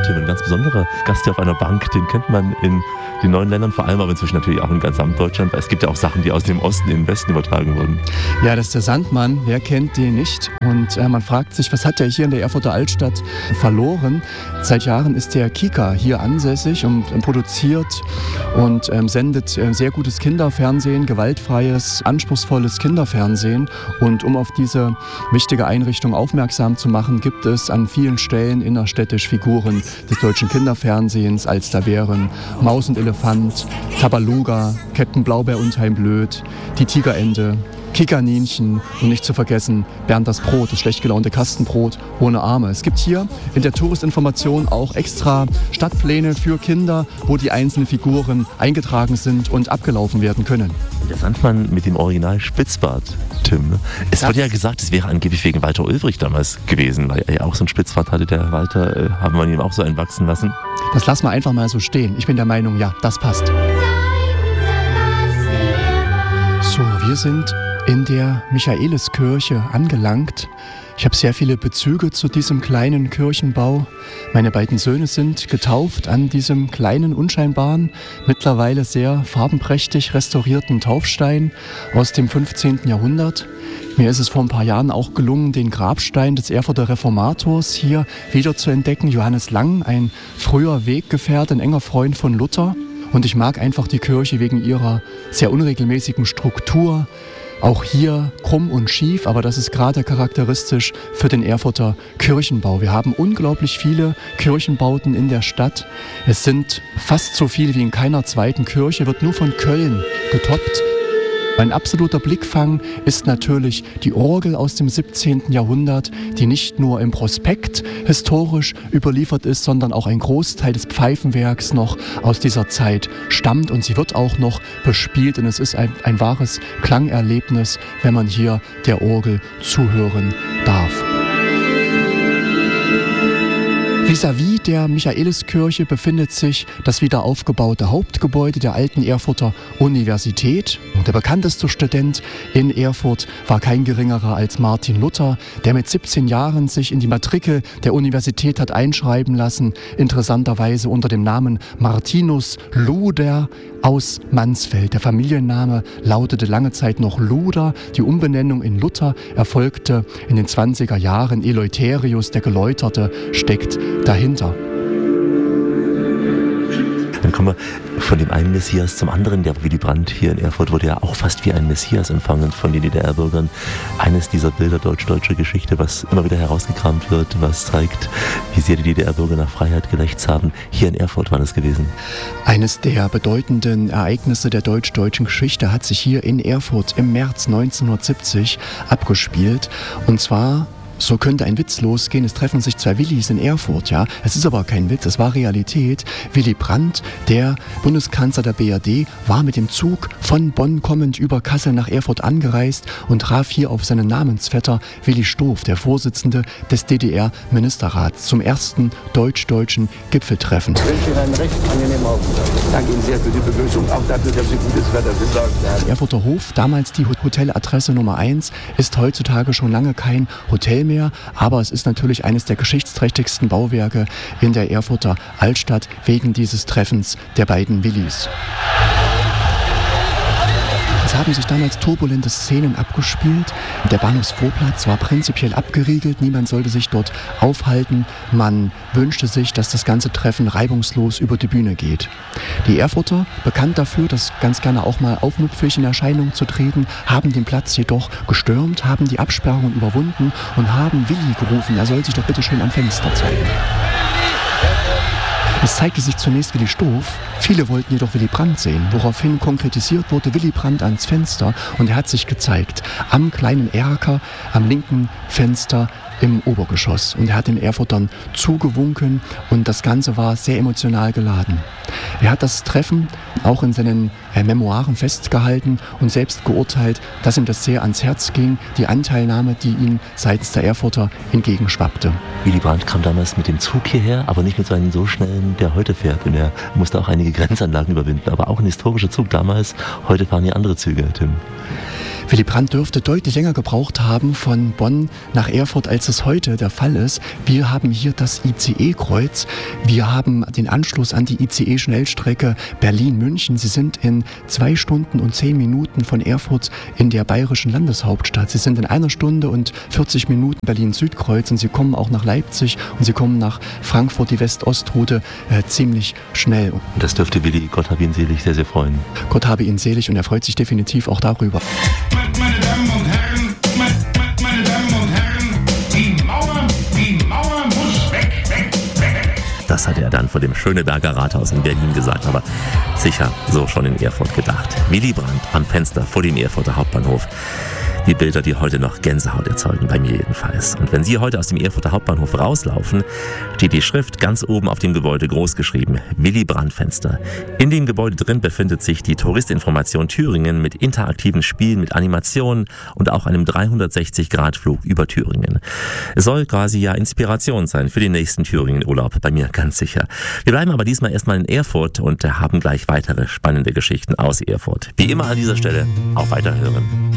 Tim, ein ganz besonderer Gast hier auf einer Bank. Den kennt man in den neuen Ländern vor allem, aber inzwischen natürlich auch in ganz Deutschland, weil es gibt ja auch Sachen, die aus dem Osten in den Westen übertragen wurden. Ja, das ist der Sandmann. Wer kennt den nicht? Und man fragt sich, was hat der hier in der Erfurter Altstadt verloren? Seit Jahren ist der Kika hier ansässig und produziert und sendet sehr gutes Kinderfernsehen, gewaltfreies, anspruchsvolles Kinderfernsehen. Und um auf diese wichtige Einrichtung aufmerksam zu machen, gibt es an vielen Stellen innerstädtisch Figuren des deutschen Kinderfernsehens, als da wären Maus und Elefant, Tabaluga, Captain Blaubeer Unheimblöd, die Tigerente, Kikaninchen und nicht zu vergessen Bernd das Brot, das schlecht gelaunte Kastenbrot ohne Arme. Es gibt hier in der Touristinformation auch extra Stadtpläne für Kinder, wo die einzelnen Figuren eingetragen sind und abgelaufen werden können. Der Sandmann mit dem Original Spitzbart, Tim. Ne? Es wurde ja gesagt, es wäre angeblich wegen Walter Ulbricht damals gewesen, weil er ja auch so einen Spitzbart hatte, der Walter, haben wir ihm auch so einen wachsen lassen. Das lassen wir einfach mal so stehen. Ich bin der Meinung, ja, das passt. So, wir sind in der Michaeliskirche angelangt. Ich habe sehr viele Bezüge zu diesem kleinen Kirchenbau. Meine beiden Söhne sind getauft an diesem kleinen, unscheinbaren, mittlerweile sehr farbenprächtig restaurierten Taufstein aus dem 15. Jahrhundert. Mir ist es vor ein paar Jahren auch gelungen, den Grabstein des Erfurter Reformators hier wieder zu entdecken. Johannes Lang, ein früher Weggefährte, ein enger Freund von Luther. Und ich mag einfach die Kirche wegen ihrer sehr unregelmäßigen Struktur. Auch hier krumm und schief, aber das ist gerade charakteristisch für den Erfurter Kirchenbau. Wir haben unglaublich viele Kirchenbauten in der Stadt. Es sind fast so viele wie in keiner zweiten Kirche, wird nur von Köln getoppt. Ein absoluter Blickfang ist natürlich die Orgel aus dem 17. Jahrhundert, die nicht nur im Prospekt historisch überliefert ist, sondern auch ein Großteil des Pfeifenwerks noch aus dieser Zeit stammt. Und sie wird auch noch bespielt und es ist ein wahres Klangerlebnis, wenn man hier der Orgel zuhören darf. Vis-à-vis der Michaeliskirche befindet sich das wieder aufgebaute Hauptgebäude der alten Erfurter Universität. Und der bekannteste Student in Erfurt war kein geringerer als Martin Luther, der mit 17 Jahren sich in die Matrikel der Universität hat einschreiben lassen, interessanterweise unter dem Namen Martinus Luder aus Mansfeld. Der Familienname lautete lange Zeit noch Luder. Die Umbenennung in Luther erfolgte in den 20er Jahren. Eleutherius, der Geläuterte, steckt dahinter. Dann kommen wir von dem einen Messias zum anderen. Der Willy Brandt hier in Erfurt wurde ja auch fast wie ein Messias empfangen von den DDR-Bürgern. Eines dieser Bilder deutsch-deutscher Geschichte, was immer wieder herausgekramt wird, was zeigt, wie sehr die DDR-Bürger nach Freiheit gelächzt haben. Hier in Erfurt war das gewesen. Eines der bedeutenden Ereignisse der deutsch-deutschen Geschichte hat sich hier in Erfurt im März 1970 abgespielt. Und zwar... So könnte ein Witz losgehen, es treffen sich zwei Willis in Erfurt, ja. Es ist aber kein Witz, es war Realität. Willy Brandt, der Bundeskanzler der BRD, war mit dem Zug von Bonn kommend über Kassel nach Erfurt angereist und traf hier auf seinen Namensvetter Willi Stoph, der Vorsitzende des DDR-Ministerrats, zum ersten deutsch-deutschen Gipfeltreffen. Ich wünsche Ihnen einen recht angenehmen Aufenthalt. Danke Ihnen sehr für die Begrüßung, auch dafür, dass Sie gutes Wetter besorgt haben. Der Erfurter Hof, damals die Hoteladresse Nummer 1, ist heutzutage schon lange kein Hotel mehr, aber es ist natürlich eines der geschichtsträchtigsten Bauwerke in der Erfurter Altstadt wegen dieses Treffens der beiden Willis. Es haben sich damals turbulente Szenen abgespielt. Der Bahnhofsvorplatz war prinzipiell abgeriegelt, niemand sollte sich dort aufhalten. Man wünschte sich, dass das ganze Treffen reibungslos über die Bühne geht. Die Erfurter, bekannt dafür, das ganz gerne auch mal aufmüpfig in Erscheinung zu treten, haben den Platz jedoch gestürmt, haben die Absperrungen überwunden und haben Willi gerufen, er soll sich doch bitte schön am Fenster zeigen. Es zeigte sich zunächst Willi Stoph, viele wollten jedoch Willy Brandt sehen, woraufhin konkretisiert wurde Willy Brandt ans Fenster und er hat sich gezeigt, am kleinen Erker, am linken Fenster im Obergeschoss. Und er hat den Erfurtern zugewunken und das Ganze war sehr emotional geladen. Er hat das Treffen auch in seinen Memoiren festgehalten und selbst geurteilt, dass ihm das sehr ans Herz ging, die Anteilnahme, die ihm seitens der Erfurter entgegenschwappte. Willy Brandt kam damals mit dem Zug hierher, aber nicht mit so einem so schnellen, der heute fährt. Und er musste auch einige Grenzanlagen überwinden, aber auch ein historischer Zug damals. Heute fahren hier andere Züge, Tim. Willy Brandt dürfte deutlich länger gebraucht haben von Bonn nach Erfurt, als es heute der Fall ist. Wir haben hier das ICE-Kreuz. Wir haben den Anschluss an die ICE-Schnellstrecke Berlin-München. Sie sind in 2 Stunden und 10 Minuten von Erfurt in der bayerischen Landeshauptstadt. Sie sind in 1 Stunde und 40 Minuten Berlin-Südkreuz und Sie kommen auch nach Leipzig und Sie kommen nach Frankfurt, die West-Ost-Route, ziemlich schnell. Und das dürfte Willi, Gott habe ihn selig, sehr, sehr freuen. Gott habe ihn selig und er freut sich definitiv auch darüber. Meine Damen und Herren, meine Damen und Herren, die Mauer muss weg. Das hatte er dann vor dem Schöneberger Rathaus in Berlin gesagt, aber sicher so schon in Erfurt gedacht. Willy Brandt am Fenster vor dem Erfurter Hauptbahnhof. Die Bilder, die heute noch Gänsehaut erzeugen, bei mir jedenfalls. Und wenn Sie heute aus dem Erfurter Hauptbahnhof rauslaufen, steht die Schrift ganz oben auf dem Gebäude groß geschrieben, Willy Brandt Fenster. In dem Gebäude drin befindet sich die Touristinformation Thüringen mit interaktiven Spielen, mit Animationen und auch einem 360-Grad-Flug über Thüringen. Es soll quasi ja Inspiration sein für den nächsten Thüringen-Urlaub, bei mir ganz sicher. Wir bleiben aber diesmal erstmal in Erfurt und haben gleich weitere spannende Geschichten aus Erfurt. Wie immer an dieser Stelle, auf Weiterhören.